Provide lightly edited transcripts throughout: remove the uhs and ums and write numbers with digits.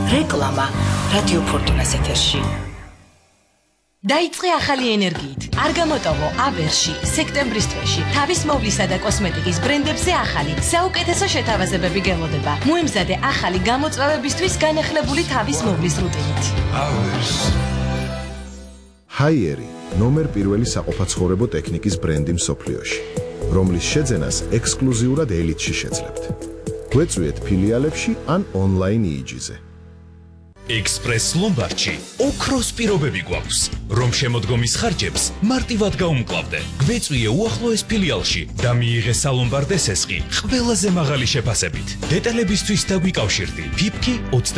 რეკლამა რადიო ფორტუნას ეთერში. დაიწყე ახალი ენერგიით. არ გამოტოვო აბერში სექტემბრის თვეში თავის მოვლისა და კოსმეტიკის ბრენდებზე ახალი საუკეთესო შეთავაზებები გელოდება. მოემზადე ახალი გამოწვევებისთვის განახლებული თავის მოვლის რუტინით. ჰაიერი ნომერ პირველი საყოფაცხოვრებო ტექნიკის ბრენდი მსოფლიოში, რომლის შეძენას ექსკლუზიურად ელიტში შეძლებთ. გვეწვიეთ ფილიალებში ან ონლაინ იიჯიზე. ექსპრეს ლომბარდში ოქროს პირობები გვაქვს, რომ შემოდგომის ხარჯებს მარტივად გაუმკლავდე. გვეწვიე უახლოეს ფილიალში და მიიღე სალომბარდეს ესყი ყველაზე მაღალი შეფასებით. დეტალებისთვის დაგვიკავშირდი ფიფკი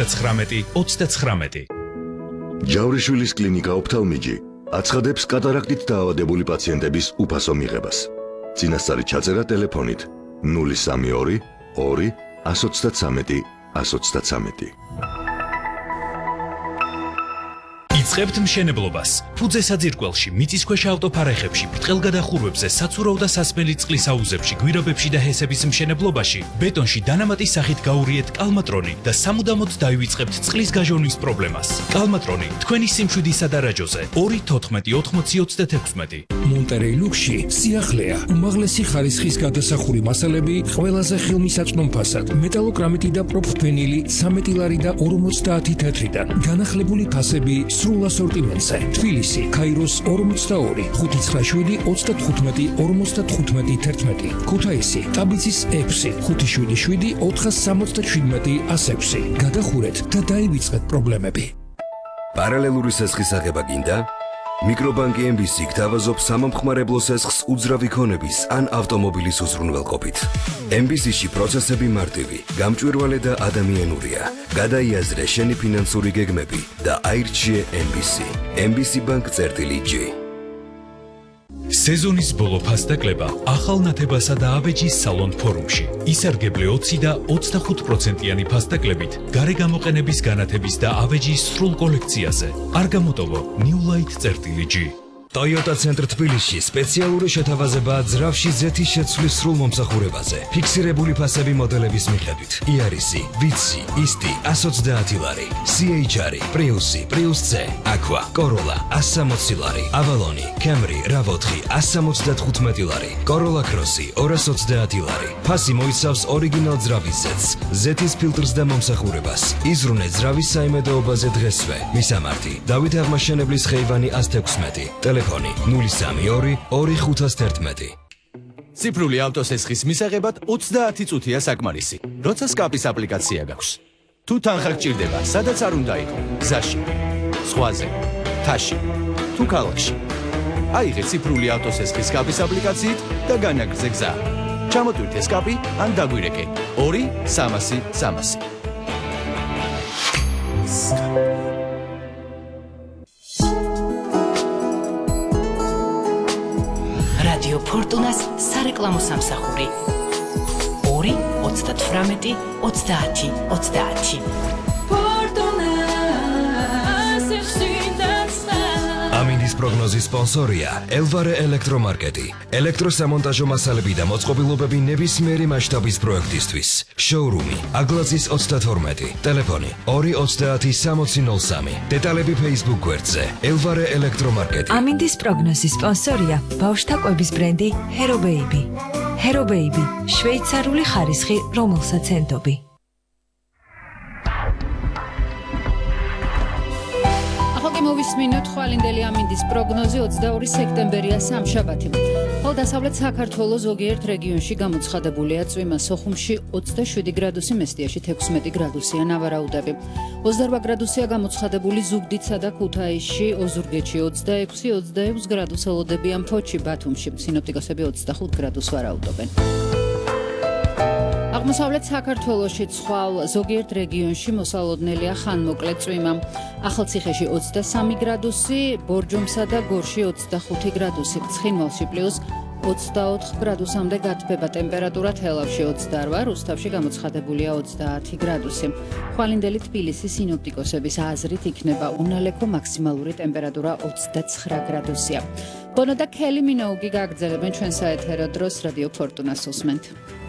39 ჯავრიშვილის კლინიკა ოფთალმიჯი აცხადებს კატარაქტით დაავადებული პაციენტების უფასო მიღებას. წინასწარი ჩაწერა ტელეფონით 032 2 133 133. იწყებთ მშენებლობას. ფუძესაძირკველში, მიწისქვეშა ავტოფარეხებში, ბრტყელგადახურვებზე, საცურავ და სასმელი წყლის აუზებში, გვირაბებში და ჰესების მშენებლობაში, ბეტონში დანამატის სახით გაურიეთ კალმატრონი და სამუდამოდ დაივიწყებთ წყლის გაჟონვის პრობლემას. კალმატრონი თქვენი სიმშვიდისა და რაჯოზე 2-14-80-36. მონტერეი ლუქსში სიახლეა, უმაღლესი ხარისხის გადასახური მასალები ყველაზე ხელმისაწვდომ ფასად, მეტალოკრამიტი და პროფენილი 13 ლარი და 50 თეთრიდან, განახლებული ფასები სრულ ასორტიმენტზე. თბილისი, ქაიროს 42, 597 35 55 11. ქუთაისი, ტაბიცის 6, 577 477 106. გადახურეთ და დაივიწყეთ პრობლემები. პარალელური სესხის აღება გინდა? მიკრობანკი MBC გთავაზობს სამომხმარებლო სესხს უძრავი ქონების ან ავტომობილის უზრუნველყოფით. MBC-ში პროცესები მარტივი, გამჭვირვალე და ადამიანურია. გადაიაზრე შენი ფინანსური გეგმები და აირჩიე MBC. MBC Bank-G. სეზონის ბოლო ფასდაკლება ახალ ნათებასა და აბეჯის სალონ ფორუმში. ისარგებლე 20 და 25%-იანი ფასდაკლებით გარე გამოყენების განათების და აბეჯის სრულ კოლექციაზე. არ გამოტოვო newlight-G. Toyota Center თბილისში სპეციალური შეთავაზებაა ძრავში ზეთის შეცვლის სრულ მომსახურებაზე. ფიქსირებული ფასები მოდელების მიხედვით. იარისი, ვიცი, ისტი 130 ლარი, CHR, პრიუსი, პრიუს C, Aqua, Corolla 160 ლარი, Avalon, Camry, RAV4 175 ლარი, Corolla Cross 230 ლარი. ფასი მოიცავს ორიგინალ ძრავის ზეთს, ზეთის ფილტრს და მომსახურებას. იზრუნე ძრავის საიმედოობაზე დღესვე. მისამართი: დავით აღმაშენებლის ხეივანი 116. Telefoni 032 2511. ციფრული ავტოსესხის მისაღებად 30 წუთია საკმარისი. როცა სკაპის აპლიკაცია გაქვს. თუ თანხა გჭირდება, სადაც არ უნდა იყო, გზაში, ზღვაზე, თაში, თუ ქალაქში. აიღე ციფრული ავტოსესხის სკაპის აპლიკაციით და განაგრძე გზა. ჩამოტვირთე სკაპი ან დაგვირეკე 2-300-300. რადიო ფორტუნას სარეკლამო სამსახური 2-38-30-30. ამინდის პროგნოზის სპონსორია ელვარე ელექტრომარკეტი. ელექტროსამონტაჟო მასალები და მოწყობილობები ნებისმიერი მასშტაბის პროექტისთვის. შოურუმი აგლაძის 32. ტელეფონი 230-6003. დეტალები Facebook გვერდზე ელვარე ელექტრომარკეტი. ამინდის პროგნოზის სპონსორია ბავშვთა კვების ბრენდი Hero Baby. Hero Baby შვეიცარიული ხარისხი, რომელსაც ენდობი. მოვისმინოთ ხვალინდელი ამინდის პროგნოზი 22 სექტემბერია სამშაბათი. ხოლო დასავლეთ საქართველოს ზოგიერთ რეგიონში გამოცხადებულია წვიმა, სოხუმში 27 გრადუსი, მესტიაში 16 გრადუსია ნავარაუდები. 28 გრადუსია გამოცხადებული ზუგდიდსა და ქუთაისში, ოზურგეთში 26 გრადუს ელოდებიან ფოთში, ბათუმში. სინოპტიკოსები 25 გრადუს ვარაუდობენ. აღმოსავლეთ საქართველოში ცხვალ ზოგიერთ რეგიონში მოსალოდნელია ხანმოკლე წვიმა. ახალციხეში 23 გრადუსი, ბორჯომსა და გორში 25 გრადუსი, ცხინვალში +24 გრადუსამდე გათბება ტემპერატურა, თელავში 28, რუსთავში გამოცხადებულია 30 გრადუსი. ხვალინდელი თბილისის სინოპტიკოსების აზრით იქნება უნალექო, მაქსიმალური ტემპერატურა 29 გრადუსია. ბონო და ქელი მინოუგი გაგრძელებენ ჩვენ საეთერო დროს რადიო ფორტუნას უსმენთ.